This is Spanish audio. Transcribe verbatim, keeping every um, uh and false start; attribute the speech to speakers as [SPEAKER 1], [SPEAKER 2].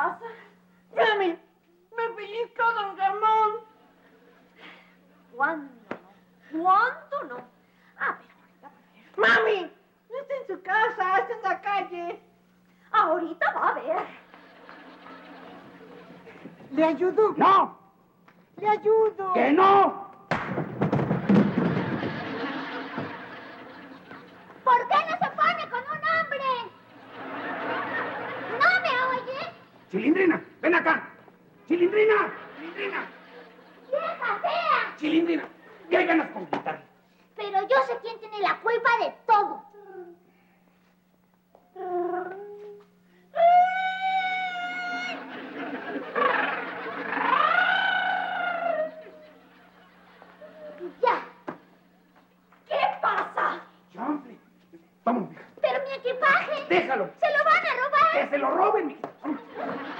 [SPEAKER 1] pasa? Mami, me pellizcó don Ramón.
[SPEAKER 2] ¿Cuándo no? ¿Cuándo no? Ah, pero ahorita va a ver.
[SPEAKER 1] Mami, no está en su casa, está en la calle.
[SPEAKER 2] Ahorita va a ver.
[SPEAKER 1] ¿Le ayudo?
[SPEAKER 3] ¡No!
[SPEAKER 1] ¡Le ayudo!
[SPEAKER 3] ¡Que no!
[SPEAKER 2] ¿Por qué no se pone con un hombre? ¿No me oye?
[SPEAKER 3] ¡Chilindrina! ¡Ven acá! ¡Chilindrina! ¡Chilindrina!
[SPEAKER 2] ¡Vieja fea!
[SPEAKER 3] ¡Chilindrina! ¿Qué ganas con gritar?
[SPEAKER 2] Pero yo sé quién tiene la culpa de todo. Ya. ¿Qué pasa?
[SPEAKER 3] ¡Chanfle! Vamos, mija.
[SPEAKER 2] Pero mi equipaje.
[SPEAKER 3] ¡Déjalo!
[SPEAKER 2] Se lo van a robar.
[SPEAKER 3] ¡Que se lo roben, mija! Vamos.